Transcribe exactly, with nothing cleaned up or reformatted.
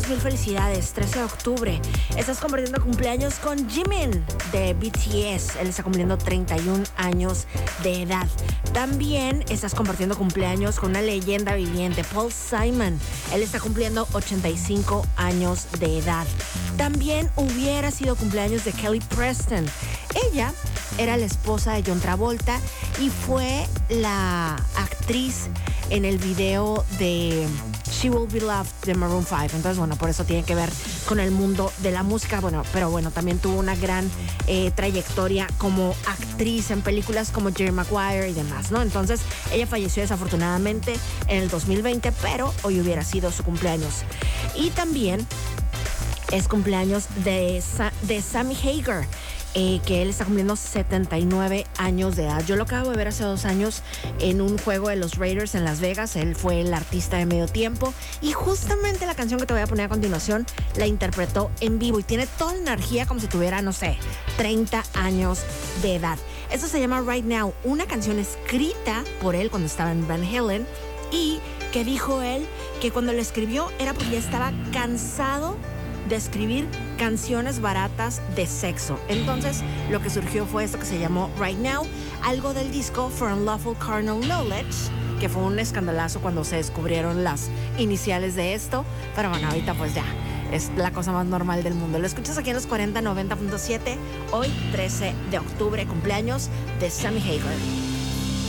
mil felicidades. trece de octubre. Estás compartiendo cumpleaños con Jimin de B T S. Él está cumpliendo treinta y un años de edad. También estás compartiendo cumpleaños con una leyenda viviente, Paul Simon. Él está cumpliendo ochenta y cinco años de edad. También hubiera sido cumpleaños de Kelly Preston. Ella era la esposa de John Travolta y fue la actriz en el video de She Will Be Loved de Maroon five. Entonces, bueno, por eso tiene que ver con el mundo de la música. Bueno, pero bueno, también tuvo una gran eh, trayectoria como actriz en películas como Jerry Maguire y demás, ¿no? Entonces, ella falleció desafortunadamente en el dos mil veinte, pero hoy hubiera sido su cumpleaños. Y también es cumpleaños de, Sa- de Sammy Hagar. Eh, que él está cumpliendo setenta y nueve años de edad. Yo lo acabo de ver hace dos años en un juego de los Raiders en Las Vegas. Él fue el artista de medio tiempo y justamente la canción que te voy a poner a continuación la interpretó en vivo y tiene toda la energía como si tuviera, no sé, treinta años de edad. Esto se llama Right Now, una canción escrita por él cuando estaba en Van Halen y que dijo él que cuando lo escribió era porque ya estaba cansado de escribir canciones baratas de sexo. Entonces, lo que surgió fue esto que se llamó Right Now, algo del disco For Unlawful Carnal Knowledge, que fue un escandalazo cuando se descubrieron las iniciales de esto, pero bueno, ahorita pues ya, es la cosa más normal del mundo. Lo escuchas aquí en los cuarenta noventa punto siete, hoy trece de octubre, cumpleaños de Sammy Hagar.